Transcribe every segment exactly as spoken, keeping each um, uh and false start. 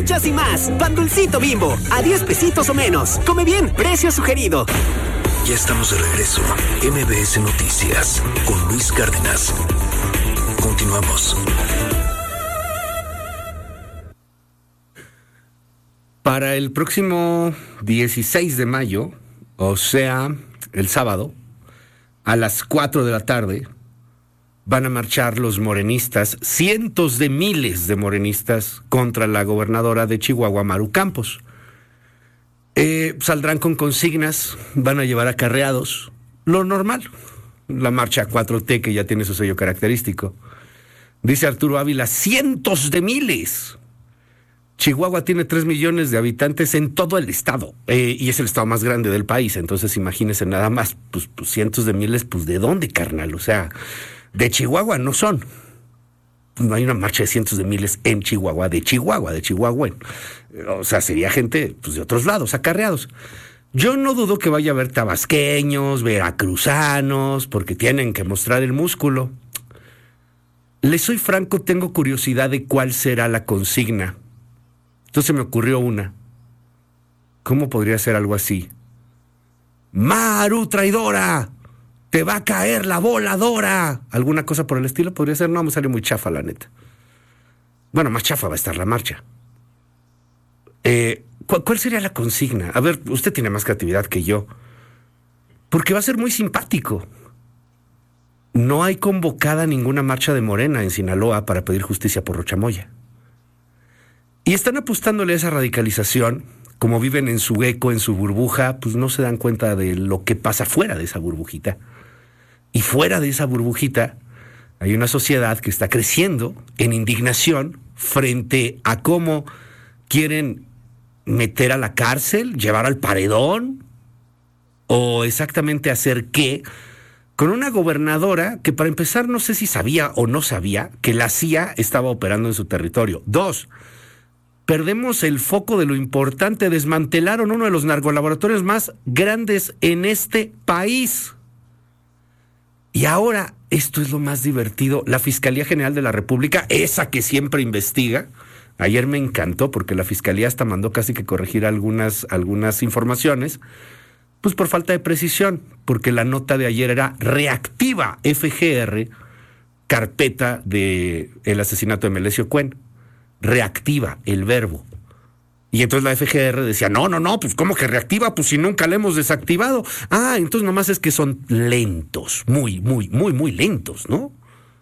muchas y más. Pan Dulcito Bimbo, a diez pesitos o menos. Come bien, precio sugerido. Ya estamos de regreso. M B S Noticias con Luis Cárdenas. Continuamos. Para el próximo dieciséis de mayo, o sea, el sábado, a las cuatro de la tarde, van a marchar los morenistas, cientos de miles de morenistas, contra la gobernadora de Chihuahua, Maru Campos. Eh, saldrán con consignas, van a llevar acarreados, lo normal, la marcha cuatro T que ya tiene su sello característico. Dice Arturo Ávila, cientos de miles. Chihuahua tiene tres millones de habitantes en todo el estado, eh, y es el estado más grande del país, entonces imagínense nada más, pues, pues cientos de miles, pues ¿de dónde, carnal? O sea, de Chihuahua no son. No hay una marcha de cientos de miles en Chihuahua, de Chihuahua, de Chihuahua. O sea, sería gente pues, de otros lados, acarreados. Yo no dudo que vaya a haber tabasqueños, veracruzanos, porque tienen que mostrar el músculo. Les soy franco, tengo curiosidad de cuál será la consigna. Entonces me ocurrió una. ¿Cómo podría ser algo así? ¡Maru, traidora! ¡Te va a caer la voladora! ¿Alguna cosa por el estilo podría ser? No, me sale muy chafa, la neta. Bueno, más chafa va a estar la marcha. Eh, ¿cuál, ¿Cuál sería la consigna? A ver, usted tiene más creatividad que yo. Porque va a ser muy simpático. No hay convocada ninguna marcha de Morena en Sinaloa para pedir justicia por Rochamoya. Y están apostándole a esa radicalización. Como viven en su eco, en su burbuja, pues no se dan cuenta de lo que pasa fuera de esa burbujita. Y fuera de esa burbujita hay una sociedad que está creciendo en indignación frente a cómo quieren meter a la cárcel, llevar al paredón, o exactamente hacer qué, con una gobernadora que para empezar no sé si sabía o no sabía que la C I A estaba operando en su territorio. Dos, perdemos el foco de lo importante, desmantelaron uno de los narcolaboratorios más grandes en este país. Y ahora, esto es lo más divertido, la Fiscalía General de la República, esa que siempre investiga, ayer me encantó porque la Fiscalía hasta mandó casi que corregir algunas, algunas informaciones, pues por falta de precisión, porque la nota de ayer era reactiva F G R, carpeta de el asesinato de Melesio Cuen. Reactiva el verbo. Y entonces la F G R decía, no, no, no, pues ¿cómo que reactiva? Pues si nunca la hemos desactivado. Ah, entonces nomás es que son lentos, muy, muy, muy, muy lentos, ¿no?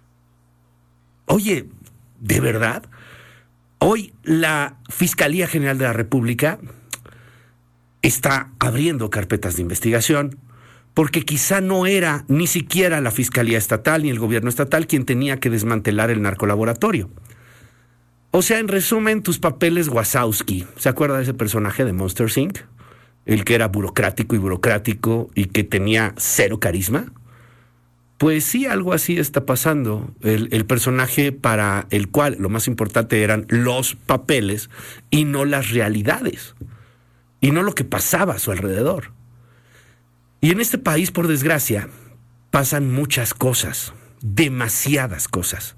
Oye, ¿de verdad? Hoy la Fiscalía General de la República está abriendo carpetas de investigación porque quizá no era ni siquiera la Fiscalía Estatal ni el gobierno estatal quien tenía que desmantelar el narcolaboratorio. O sea, en resumen, tus papeles Wazowski. ¿Se acuerda de ese personaje de Monsters, incorporated? El que era burocrático y burocrático y que tenía cero carisma. Pues sí, algo así está pasando. El, el personaje para el cual lo más importante eran los papeles y no las realidades. Y no lo que pasaba a su alrededor. Y en este país, por desgracia, pasan muchas cosas. Demasiadas cosas.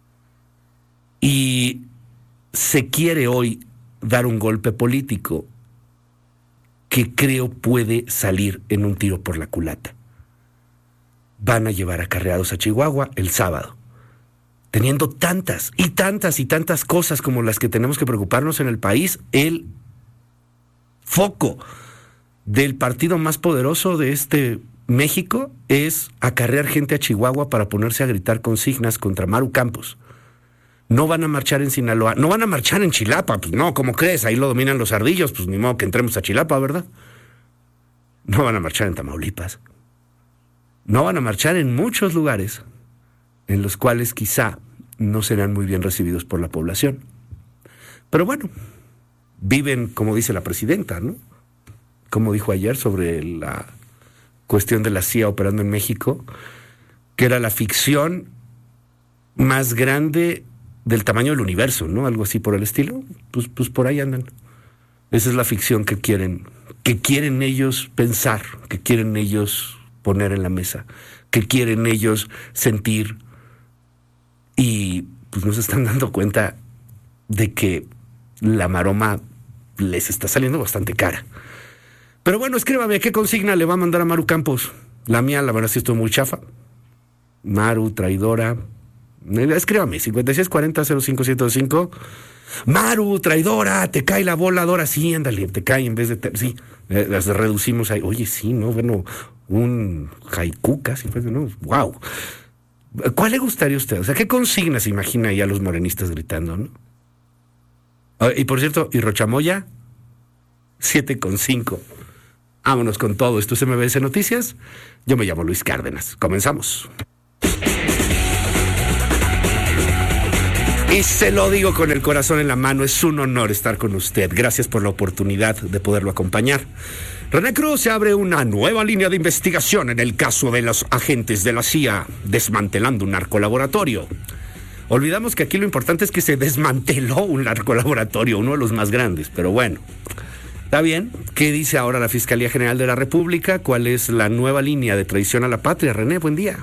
Y se quiere hoy dar un golpe político que creo puede salir en un tiro por la culata. Van a llevar acarreados a Chihuahua el sábado, teniendo tantas y tantas y tantas cosas como las que tenemos que preocuparnos en el país. El foco del partido más poderoso de este México es acarrear gente a Chihuahua para ponerse a gritar consignas contra Maru Campos. No van a marchar en Sinaloa, no van a marchar en Chilapa, pues no, ¿cómo crees? Ahí lo dominan los ardillos, pues ni modo que entremos a Chilapa, ¿verdad? No van a marchar en Tamaulipas. No van a marchar en muchos lugares en los cuales quizá no serán muy bien recibidos por la población. Pero bueno, viven, como dice la presidenta, ¿no? Como dijo ayer sobre la cuestión de la C I A operando en México, que era la ficción más grande del tamaño del universo, ¿no? Algo así por el estilo. Pues, pues por ahí andan. Esa es la ficción que quieren, que quieren ellos pensar, que quieren ellos poner en la mesa, que quieren ellos sentir, y pues no se están dando cuenta de que la maroma les está saliendo bastante cara. Pero bueno, escríbame, ¿qué consigna le va a mandar a Maru Campos? La mía, la verdad, sí estoy muy chafa. Maru, traidora. Escríbame, cincuenta y seis cuarenta cero cinco siete cinco. Maru, traidora, te cae la voladora. Sí, ándale, te cae en vez de... Te, sí, las reducimos ahí. Oye, sí, ¿no? Bueno, un haiku casi, ¿no? Wow. ¿Cuál le gustaría a usted? O sea, ¿qué consigna se imagina ahí a los morenistas gritando, no? Y por cierto, ¿y Rochamoya? siete con cinco. Vámonos con todo. Esto es M B S Noticias. Yo me llamo Luis Cárdenas. Comenzamos. Y se lo digo con el corazón en la mano, es un honor estar con usted. Gracias por la oportunidad de poderlo acompañar. René Cruz se abre una nueva línea de investigación en el caso de los agentes de la C I A desmantelando un narcolaboratorio. Olvidamos que aquí lo importante es que se desmanteló un narcolaboratorio, uno de los más grandes, pero bueno. Está bien. ¿Qué dice ahora la Fiscalía General de la República? ¿Cuál es la nueva línea de traición a la patria? René, buen día.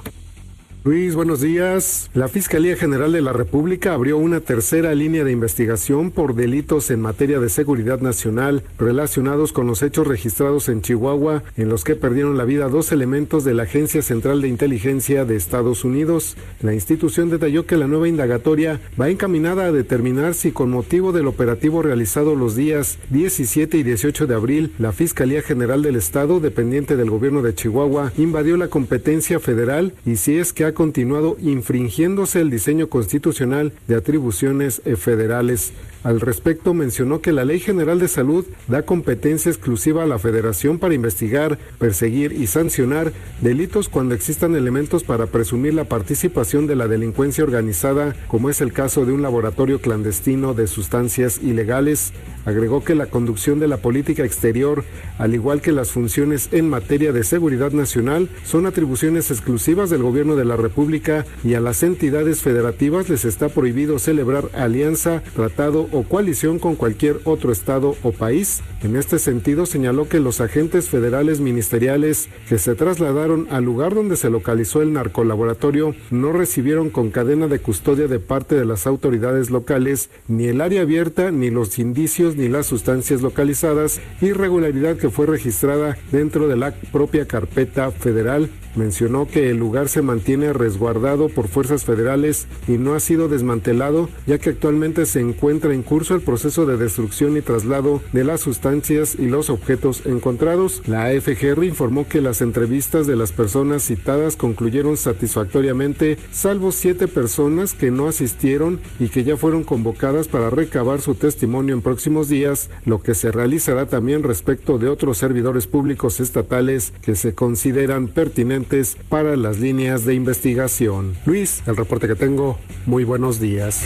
Luis, buenos días. La Fiscalía General de la República abrió una tercera línea de investigación por delitos en materia de seguridad nacional relacionados con los hechos registrados en Chihuahua, en los que perdieron la vida dos elementos de la Agencia Central de Inteligencia de Estados Unidos. La institución detalló que la nueva indagatoria va encaminada a determinar si con motivo del operativo realizado los días diecisiete y dieciocho de abril, la Fiscalía General del Estado, dependiente del gobierno de Chihuahua, invadió la competencia federal y si es que ha continuado infringiéndose el diseño constitucional de atribuciones federales. Al respecto, mencionó que la Ley General de Salud da competencia exclusiva a la Federación para investigar, perseguir y sancionar delitos cuando existan elementos para presumir la participación de la delincuencia organizada, como es el caso de un laboratorio clandestino de sustancias ilegales. Agregó que la conducción de la política exterior, al igual que las funciones en materia de seguridad nacional, son atribuciones exclusivas del Gobierno de la República y a las entidades federativas les está prohibido celebrar alianza, tratado o coalición con cualquier otro estado o país. En este sentido, señaló que los agentes federales ministeriales que se trasladaron al lugar donde se localizó el narcolaboratorio no recibieron con cadena de custodia de parte de las autoridades locales ni el área abierta, ni los indicios, ni las sustancias localizadas, irregularidad que fue registrada dentro de la propia carpeta federal. Mencionó que el lugar se mantiene resguardado por fuerzas federales y no ha sido desmantelado, ya que actualmente se encuentra en curso el proceso de destrucción y traslado de las sustancias y los objetos encontrados. La A F G R informó que las entrevistas de las personas citadas concluyeron satisfactoriamente, salvo siete personas que no asistieron y que ya fueron convocadas para recabar su testimonio en próximos días, lo que se realizará también respecto de otros servidores públicos estatales que se consideran pertinentes para las líneas de investigación. Luis, el reporte que tengo, muy buenos días.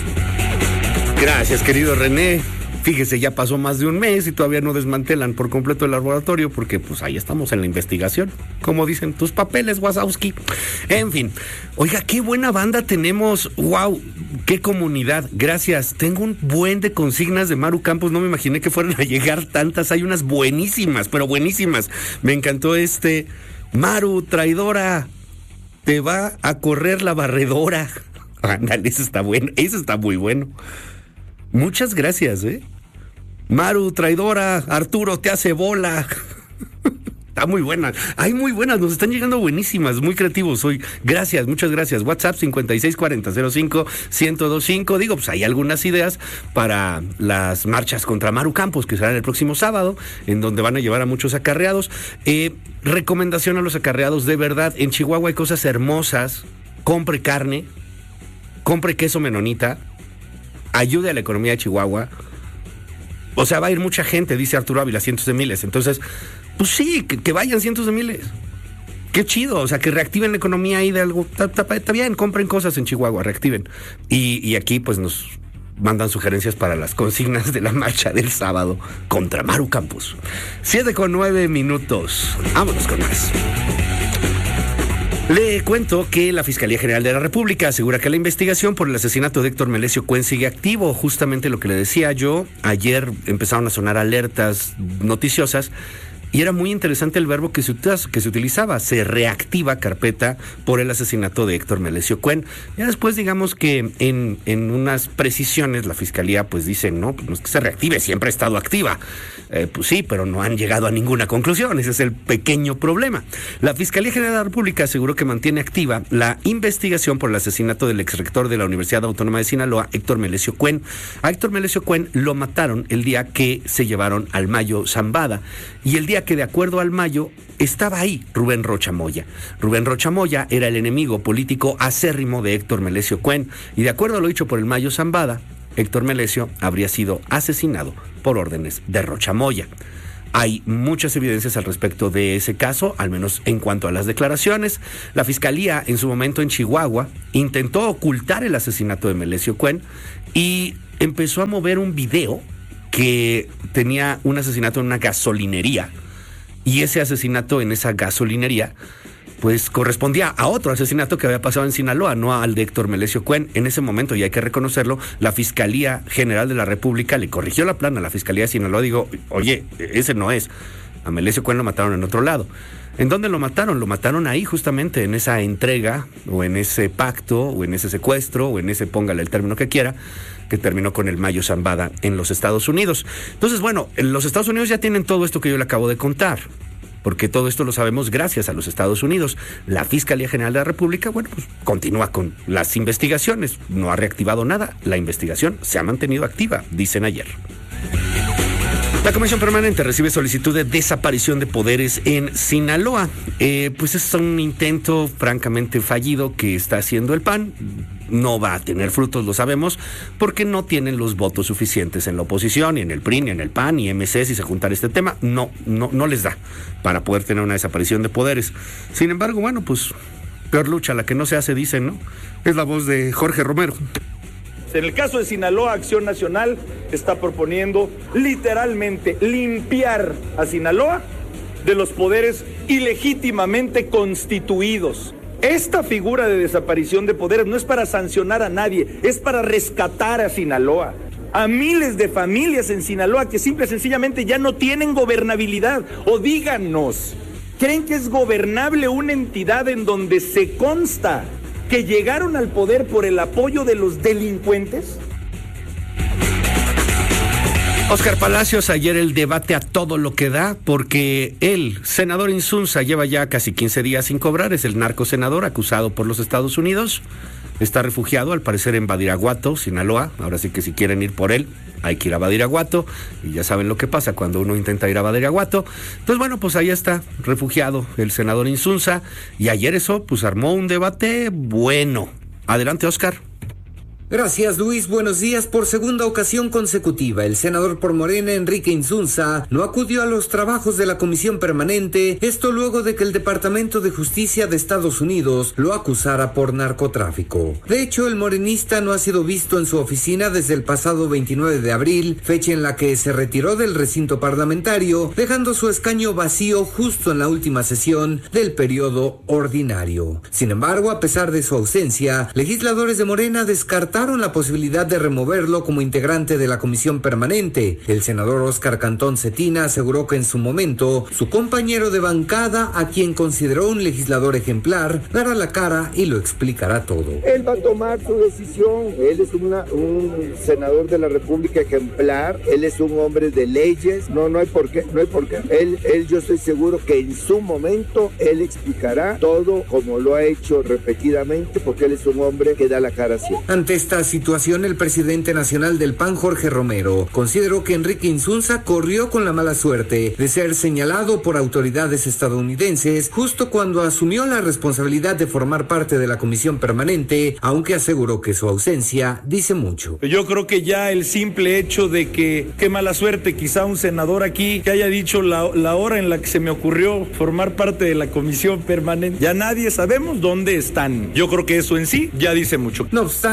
Gracias, querido René. Fíjese, ya pasó más de un mes y todavía no desmantelan por completo el laboratorio porque pues ahí estamos en la investigación. Como dicen, tus papeles, Wazowski. En fin, oiga, qué buena banda tenemos. Wow, qué comunidad. Gracias. Tengo un buen de consignas de Maru Campos. No me imaginé que fueran a llegar tantas. Hay unas buenísimas, pero buenísimas. Me encantó este... Maru, traidora, te va a correr la barredora. Ándale, eso está bueno, eso está muy bueno. Muchas gracias, ¿eh? Maru, traidora, Arturo te hace bola. Está muy buena. Hay muy buenas, nos están llegando buenísimas, muy creativos hoy. Gracias, muchas gracias. WhatsApp cincuenta y seis cuarenta cero cinco ciento veinticinco. Digo, pues hay algunas ideas para las marchas contra Maru Campos, que serán el próximo sábado, en donde van a llevar a muchos acarreados. Eh, recomendación a los acarreados, de verdad, en Chihuahua hay cosas hermosas. Compre carne, compre queso menonita, ayude a la economía de Chihuahua. O sea, va a ir mucha gente, dice Arturo Ávila, cientos de miles. Entonces, pues sí, que, que vayan cientos de miles. Qué chido, o sea, que reactiven la economía ahí de algo. Está bien, compren cosas en Chihuahua, reactiven. Y, y aquí, pues, nos mandan sugerencias para las consignas de la marcha del sábado contra Maru Campos. Siete con nueve minutos. Vámonos con más. Le cuento que la Fiscalía General de la República asegura que la investigación por el asesinato de Héctor Melesio Cuen sigue activo. Justamente lo que le decía yo, ayer empezaron a sonar alertas noticiosas y era muy interesante el verbo que se, que se utilizaba, se reactiva carpeta por el asesinato de Héctor Melesio Cuen. Ya después digamos que en, en unas precisiones la Fiscalía pues dice, no, pues no es que se reactive, siempre ha estado activa. Eh, pues sí, pero no han llegado a ninguna conclusión, ese es el pequeño problema. La Fiscalía General de la República aseguró que mantiene activa la investigación por el asesinato del exrector de la Universidad Autónoma de Sinaloa, Héctor Melesio Cuen. A Héctor Melesio Cuen lo mataron el día que se llevaron al Mayo Zambada y el día que, de acuerdo al Mayo, estaba ahí Rubén Rocha Moya. Rubén Rocha Moya era el enemigo político acérrimo de Héctor Melesio Cuen y, de acuerdo a lo dicho por el Mayo Zambada, Héctor Melesio habría sido asesinado por órdenes de Rocha Moya. Hay muchas evidencias al respecto de ese caso, al menos en cuanto a las declaraciones. La Fiscalía, en su momento en Chihuahua, intentó ocultar el asesinato de Melesio Cuen y empezó a mover un video que tenía un asesinato en una gasolinería. Y ese asesinato en esa gasolinería pues correspondía a otro asesinato que había pasado en Sinaloa, no al de Héctor Melesio Cuen. En ese momento, y hay que reconocerlo, la Fiscalía General de la República le corrigió la plana a la Fiscalía de Sinaloa. Digo, oye, ese no es. A Melesio Cuen lo mataron en otro lado. ¿En dónde lo mataron? Lo mataron ahí, justamente, en esa entrega, o en ese pacto, o en ese secuestro, o en ese, póngale el término que quiera, que terminó con el Mayo Zambada en los Estados Unidos. Entonces, bueno, los Estados Unidos ya tienen todo esto que yo le acabo de contar, porque todo esto lo sabemos gracias a los Estados Unidos. La Fiscalía General de la República, bueno, pues continúa con las investigaciones, no ha reactivado nada, la investigación se ha mantenido activa, dicen ayer. La Comisión Permanente recibe solicitud de desaparición de poderes en Sinaloa. Eh, pues es un intento francamente fallido que está haciendo el P A N. No va a tener frutos, lo sabemos, porque no tienen los votos suficientes en la oposición, ni en el P R I, ni en el P A N, ni M C, si se juntara este tema. No, no, no les da para poder tener una desaparición de poderes. Sin embargo, bueno, pues peor lucha la que no se hace, dicen, ¿no? Es la voz de Jorge Romero. En el caso de Sinaloa, Acción Nacional está proponiendo literalmente limpiar a Sinaloa de los poderes ilegítimamente constituidos. Esta figura de desaparición de poderes no es para sancionar a nadie, es para rescatar a Sinaloa, a miles de familias en Sinaloa que simple y sencillamente ya no tienen gobernabilidad. O díganos, ¿creen que es gobernable una entidad en donde se consta que llegaron al poder por el apoyo de los delincuentes? Óscar Palacios, ayer el debate a todo lo que da, porque el senador Insunza lleva ya casi quince días sin cobrar, es el narcosenador acusado por los Estados Unidos, está refugiado al parecer en Badiraguato, Sinaloa. Ahora sí que si quieren ir por él, hay que ir a Badiraguato, y ya saben lo que pasa cuando uno intenta ir a Badiraguato. Entonces, bueno, pues ahí está, refugiado el senador Insunza, y ayer eso pues armó un debate bueno. Adelante, Óscar. Gracias, Luis. Buenos días. Por segunda ocasión consecutiva, el senador por Morena, Enrique Insunza, no acudió a los trabajos de la Comisión Permanente, esto luego de que el Departamento de Justicia de Estados Unidos lo acusara por narcotráfico. De hecho, el morenista no ha sido visto en su oficina desde el pasado veintinueve de abril, fecha en la que se retiró del recinto parlamentario, dejando su escaño vacío justo en la última sesión del periodo ordinario. Sin embargo, a pesar de su ausencia, legisladores de Morena descartaron la posibilidad de removerlo como integrante de la Comisión Permanente. El senador Óscar Cantón Cetina aseguró que en su momento su compañero de bancada, a quien consideró un legislador ejemplar, dará la cara y lo explicará todo. Él va a tomar su decisión. Él es una, un senador de la República ejemplar. Él es un hombre de leyes. No, no hay por qué, no hay por qué. Él, él, yo estoy seguro que en su momento él explicará todo como lo ha hecho repetidamente, porque él es un hombre que da la cara siempre. Ante esta situación, el presidente nacional del P A N, Jorge Romero, consideró que Enrique Insunza corrió con la mala suerte de ser señalado por autoridades estadounidenses justo cuando asumió la responsabilidad de formar parte de la Comisión Permanente, aunque aseguró que su ausencia dice mucho. Yo creo que ya el simple hecho de que, qué mala suerte, quizá un senador aquí que haya dicho la, la hora en la que se me ocurrió formar parte de la Comisión Permanente, ya nadie sabemos dónde están. Yo creo que eso en sí ya dice mucho. No obstante, el coordinador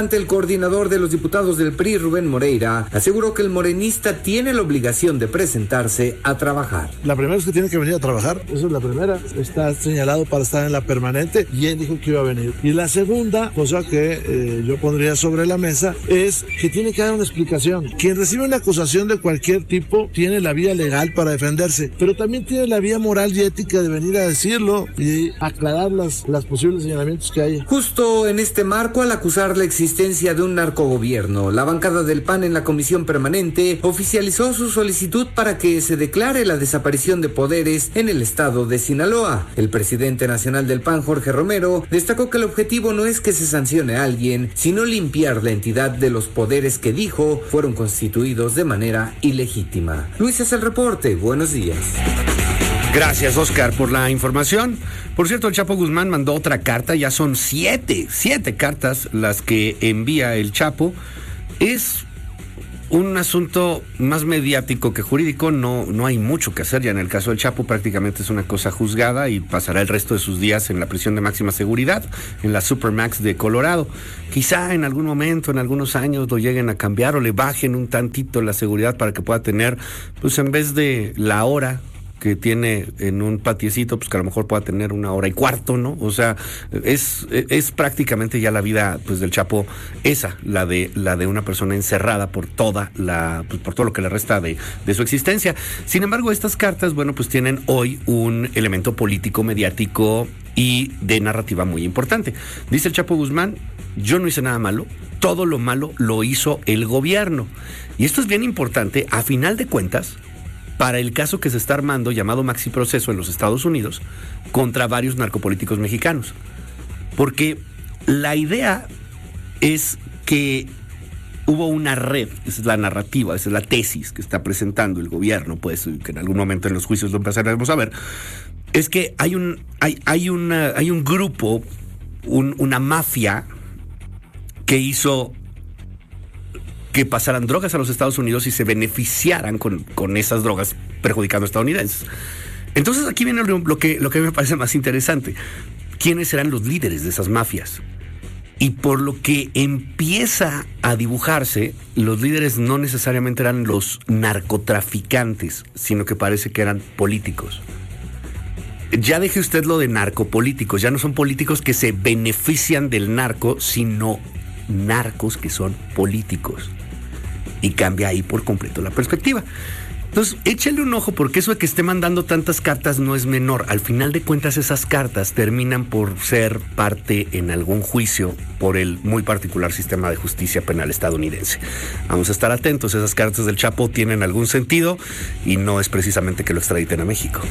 coordinador de los diputados del P R I, Rubén Moreira, aseguró que el morenista tiene la obligación de presentarse a trabajar. La primera es que tiene que venir a trabajar, esa es la primera, está señalado para estar en la permanente y él dijo que iba a venir. Y la segunda cosa que eh, yo pondría sobre la mesa es que tiene que dar una explicación. Quien recibe una acusación de cualquier tipo tiene la vía legal para defenderse, pero también tiene la vía moral y ética de venir a decirlo y aclarar las, las posibles señalamientos que hay. Justo en este marco, al acusar la existencia de un narcogobierno, la bancada del P A N en la comisión permanente oficializó su solicitud para que se declare la desaparición de poderes en el estado de Sinaloa. El presidente nacional del P A N, Jorge Romero, destacó que el objetivo no es que se sancione a alguien, sino limpiar la entidad de los poderes que dijo fueron constituidos de manera ilegítima. Luis es el reporte. Buenos días. Gracias, Oscar, por la información. Por cierto, el Chapo Guzmán mandó otra carta, ya son siete, siete cartas las que envía el Chapo. Es un asunto más mediático que jurídico, no, no hay mucho que hacer ya en el caso del Chapo, prácticamente es una cosa juzgada y pasará el resto de sus días en la prisión de máxima seguridad, en la Supermax de Colorado. Quizá en algún momento, en algunos años, lo lleguen a cambiar o le bajen un tantito la seguridad para que pueda tener, pues en vez de la hora que tiene en un patiecito, pues que a lo mejor pueda tener una hora y cuarto, ¿no? O sea, es, es prácticamente ya la vida, pues, del Chapo, esa, la de, la de una persona encerrada por toda la, pues, por todo lo que le resta de, de su existencia. Sin embargo, estas cartas, bueno, pues tienen hoy un elemento político, mediático y de narrativa muy importante. Dice el Chapo Guzmán: yo no hice nada malo, todo lo malo lo hizo el gobierno. Y esto es bien importante, a final de cuentas, para el caso que se está armando llamado Maxi Proceso en los Estados Unidos contra varios narcopolíticos mexicanos. Porque la idea es que hubo una red, esa es la narrativa, esa es la tesis que está presentando el gobierno, pues que en algún momento en los juicios lo empezaremos a ver, es que hay un, hay, hay una, hay un grupo, un, una mafia que hizo que pasaran drogas a los Estados Unidos y se beneficiaran con, con esas drogas, perjudicando a estadounidenses. Entonces aquí viene lo, lo que lo que me parece más interesante. ¿Quiénes serán los líderes de esas mafias? Y por lo que empieza a dibujarse, los líderes no necesariamente eran los narcotraficantes, sino que parece que eran políticos. Ya deje usted lo de narcopolíticos, ya no son políticos que se benefician del narco, sino narcos que son políticos. Y cambia ahí por completo la perspectiva. Entonces, échale un ojo, porque eso de que esté mandando tantas cartas no es menor. Al final de cuentas, esas cartas terminan por ser parte en algún juicio por el muy particular sistema de justicia penal estadounidense. Vamos a estar atentos, esas cartas del Chapo tienen algún sentido y no es precisamente que lo extraditen a México.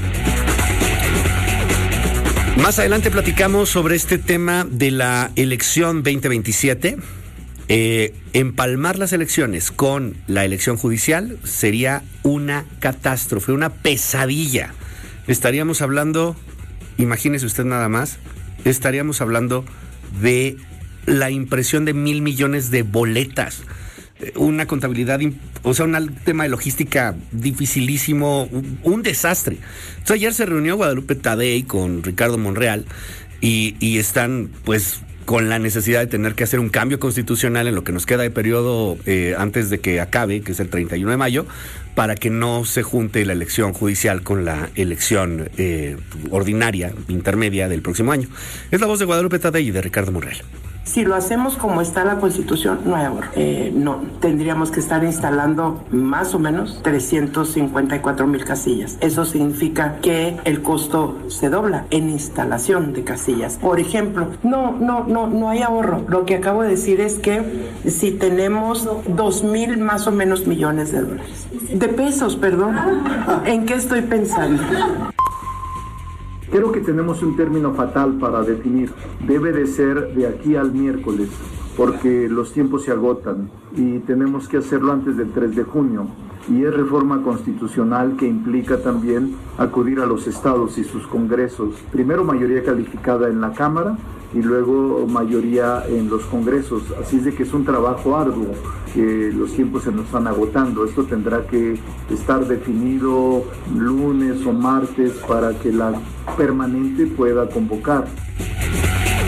Más adelante platicamos sobre este tema de la elección veinte veintisiete. Eh, empalmar las elecciones con la elección judicial sería una catástrofe, una pesadilla. Estaríamos hablando, imagínese usted nada más, estaríamos hablando de la impresión de mil millones de boletas, una contabilidad, o sea, un tema de logística dificilísimo, un, un desastre. Entonces, ayer se reunió Guadalupe Tadei con Ricardo Monreal y, y están, pues, con la necesidad de tener que hacer un cambio constitucional en lo que nos queda de periodo eh, antes de que acabe, que es el treinta y uno de mayo, para que no se junte la elección judicial con la elección eh, ordinaria, intermedia del próximo año. Es la voz de Guadalupe Tadei y de Ricardo Monreal. Si lo hacemos como está la Constitución, no hay ahorro. Eh, no, tendríamos que estar instalando más o menos trescientas cincuenta y cuatro mil casillas. Eso significa que el costo se dobla en instalación de casillas. Por ejemplo, no, no, no, no hay ahorro. Lo que acabo de decir es que si tenemos dos mil más o menos millones de dólares, de pesos, perdón, ¿en qué estoy pensando? Creo que tenemos un término fatal para definir. Debe de ser de aquí al miércoles, porque los tiempos se agotan y tenemos que hacerlo antes del tres de junio. Y es reforma constitucional que implica también acudir a los estados y sus congresos. Primero mayoría calificada en la Cámara y luego mayoría en los congresos. Así es de que es un trabajo arduo, que los tiempos se nos están agotando. Esto tendrá que estar definido lunes o martes para que la permanente pueda convocar.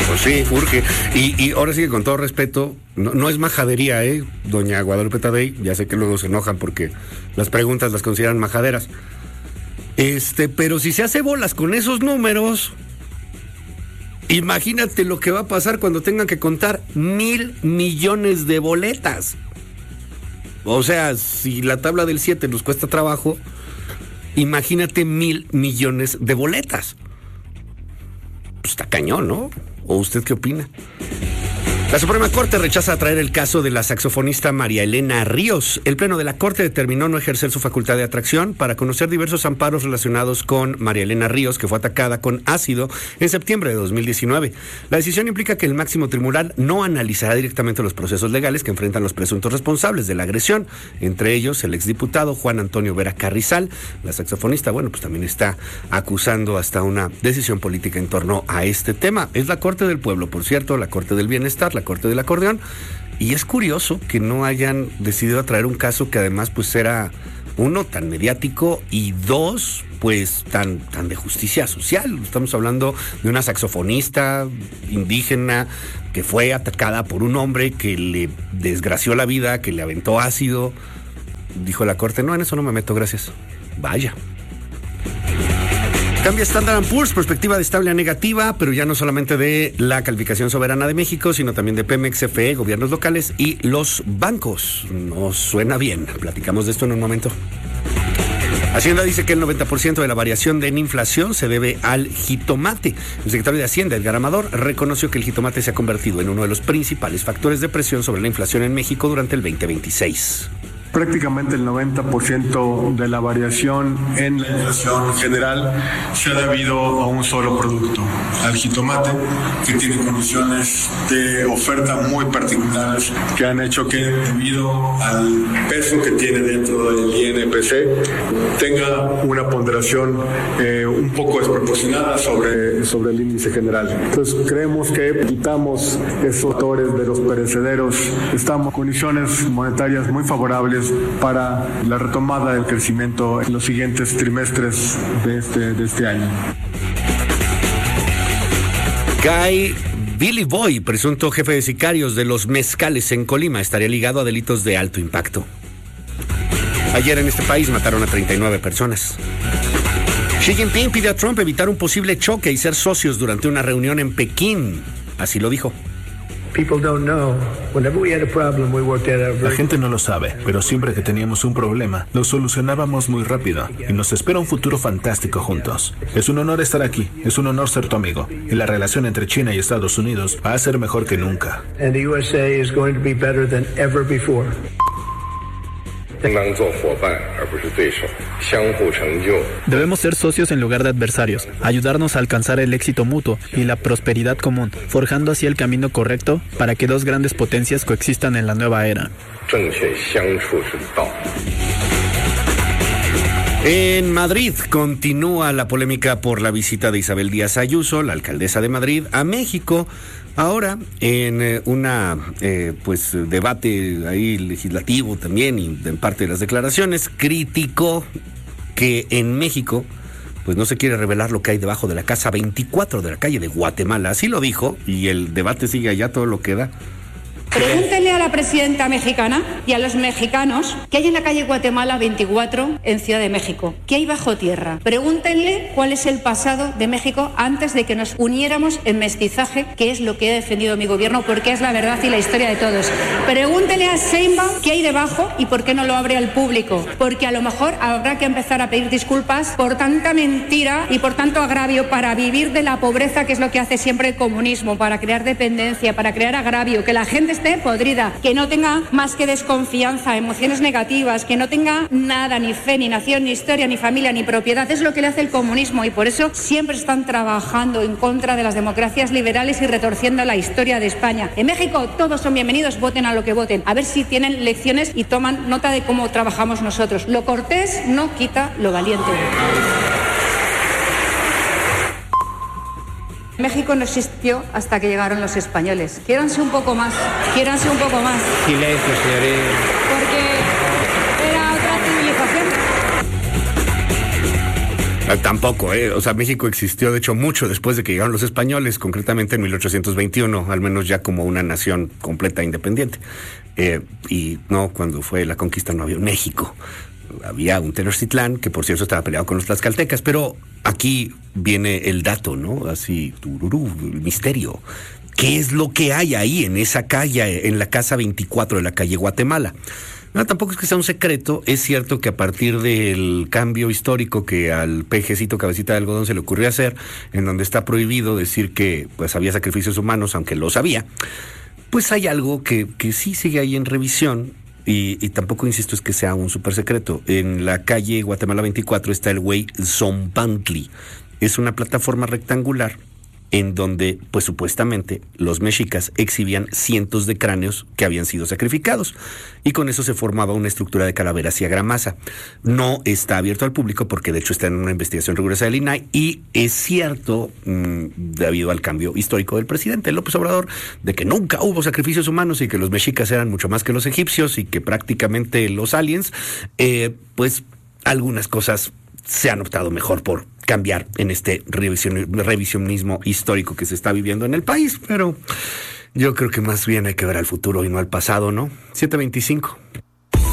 Pues sí, urge. Y, y ahora sí que con todo respeto, no, no es majadería, ¿eh? Doña Guadalupe Tadei, ya sé que luego se enojan porque las preguntas las consideran majaderas. Este, pero si se hace bolas con esos números, imagínate lo que va a pasar cuando tengan que contar mil millones de boletas. O sea, si la tabla del siete nos cuesta trabajo, imagínate mil millones de boletas. Pues está cañón, ¿no? ¿O usted qué opina? La Suprema Corte rechaza traer el caso de la saxofonista María Elena Ríos. El Pleno de la Corte determinó no ejercer su facultad de atracción para conocer diversos amparos relacionados con María Elena Ríos, que fue atacada con ácido en septiembre de dos mil diecinueve. La decisión implica que el máximo tribunal no analizará directamente los procesos legales que enfrentan los presuntos responsables de la agresión, entre ellos el exdiputado Juan Antonio Vera Carrizal. La saxofonista, bueno, pues también está acusando hasta una decisión política en torno a este tema. Es la Corte del Pueblo, por cierto, la Corte del Bienestar, la Corte del Acordeón, y es curioso que no hayan decidido traer un caso que además pues era, uno, tan mediático y dos, pues tan, tan de justicia social. Estamos hablando de una saxofonista indígena que fue atacada por un hombre que le desgració la vida, que le aventó ácido. Dijo la Corte, no, en eso no me meto, gracias. Vaya. Cambia Standard and Poor's, perspectiva de estable a negativa, pero ya no solamente de la calificación soberana de México, sino también de Pemex, C F E, gobiernos locales y los bancos. Nos suena bien. Platicamos de esto en un momento. Hacienda dice que el noventa por ciento de la variación en inflación se debe al jitomate. El secretario de Hacienda, Edgar Amador, reconoció que el jitomate se ha convertido en uno de los principales factores de presión sobre la inflación en México durante el veinte veintiséis. Prácticamente el noventa por ciento de la variación en la inflación general se ha debido a un solo producto, al jitomate, que tiene condiciones de oferta muy particulares que han hecho que, debido al peso que tiene dentro del I N P C, tenga una ponderación eh, un poco desproporcionada sobre, sobre el índice general. Entonces creemos que quitamos esos factores de los perecederos, estamos en condiciones monetarias muy favorables para la retomada del crecimiento en los siguientes trimestres de este, de este año. Cae Billy Boy, presunto jefe de sicarios de los mezcales en Colima, estaría ligado a delitos de alto impacto. Ayer en este país mataron a treinta y nueve personas. Xi Jinping pide a Trump evitar un posible choque y ser socios durante una reunión en Pekín. Así lo dijo. La gente no lo sabe, pero siempre que teníamos un problema, lo solucionábamos muy rápido y nos espera un futuro fantástico juntos. Es un honor estar aquí, es un honor ser tu amigo, y la relación entre China y Estados Unidos va a ser mejor que nunca. Debemos ser socios en lugar de adversarios, ayudarnos a alcanzar el éxito mutuo y la prosperidad común, forjando así el camino correcto para que dos grandes potencias coexistan en la nueva era. En Madrid continúa la polémica por la visita de Isabel Díaz Ayuso, la alcaldesa de Madrid, a México. Ahora, en eh, una eh, pues debate ahí legislativo también, y en parte de las declaraciones, criticó que en México pues no se quiere revelar lo que hay debajo de la casa veinticuatro de la calle de Guatemala. Así lo dijo, y el debate sigue allá, todo lo que da. Pregúntenle a la presidenta mexicana y a los mexicanos qué hay en la calle Guatemala veinticuatro en Ciudad de México, qué hay bajo tierra. Pregúntenle cuál es el pasado de México antes de que nos uniéramos en mestizaje, que es lo que ha defendido mi gobierno, porque es la verdad y la historia de todos. Pregúntenle a Sheinbaum qué hay debajo y por qué no lo abre al público, porque a lo mejor habrá que empezar a pedir disculpas por tanta mentira y por tanto agravio para vivir de la pobreza, que es lo que hace siempre el comunismo, para crear dependencia, para crear agravio, que la gente esté podrida, que no tenga más que desconfianza, emociones negativas, que no tenga nada, ni fe, ni nación, ni historia, ni familia, ni propiedad. Es lo que le hace el comunismo, y por eso siempre están trabajando en contra de las democracias liberales y retorciendo la historia de España. En México todos son bienvenidos, voten a lo que voten, a ver si tienen lecciones y toman nota de cómo trabajamos nosotros. Lo cortés no quita lo valiente. México no existió hasta que llegaron los españoles. Quiéranse un poco más, quiéranse un poco más. Silencio, señorita. Porque era otra civilización. Tampoco, ¿eh? O sea, México existió, de hecho, mucho después de que llegaron los españoles, concretamente en mil ochocientos veintiuno, al menos ya como una nación completa independiente. Eh, y no, cuando fue la conquista no había un México. Había un Tenochtitlán, que por cierto estaba peleado con los tlaxcaltecas, pero aquí viene el dato, ¿no? Así, tururú, el misterio. ¿Qué es lo que hay ahí en esa calle, en la casa veinticuatro de la calle Guatemala? No, tampoco es que sea un secreto. Es cierto que a partir del cambio histórico que al pejecito cabecita de algodón se le ocurrió hacer, en donde está prohibido decir que pues había sacrificios humanos, aunque lo sabía, pues hay algo que, que sí sigue ahí en revisión, y, y tampoco insisto es que sea un súper secreto. En la calle Guatemala veinticuatro está el güey Zompantli. Es una plataforma rectangular en donde, pues supuestamente, los mexicas exhibían cientos de cráneos que habían sido sacrificados, y con eso se formaba una estructura de calaveras y agramasa. No está abierto al público porque de hecho está en una investigación rigurosa del I N A I, y es cierto, mmm, debido al cambio histórico del presidente López Obrador, de que nunca hubo sacrificios humanos y que los mexicas eran mucho más que los egipcios y que prácticamente los aliens, eh, pues algunas cosas se han optado mejor por cambiar en este revision, revisionismo histórico que se está viviendo en el país, pero yo creo que más bien hay que ver al futuro y no al pasado, ¿no? siete veinticinco.